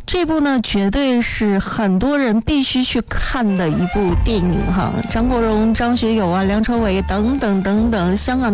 这部呢绝对是很多人必须去看的一部电影哈，张国荣、张学友啊、梁朝伟等等等等，香港